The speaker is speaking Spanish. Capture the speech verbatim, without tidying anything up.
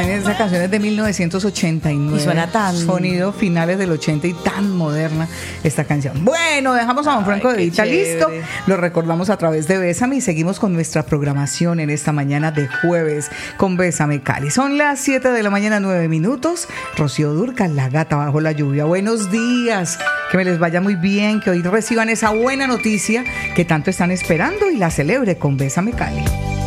esa canción es de mil novecientos ochenta y nueve. Y suena tan... Sonido finales del ochenta y tan moderna esta canción. Bueno, dejamos a don Franco De Vita listo. Lo recordamos a través de Bésame y seguimos con nuestra programación en esta mañana de jueves con Bésame Cali. Son las siete de la mañana, nueve minutos. Rocío Dúrcal, la gata bajo la lluvia. Buenos días. Que me les vaya muy bien, que hoy reciban esa buena noticia que tanto están esperando y la celebre con Bésame Cali.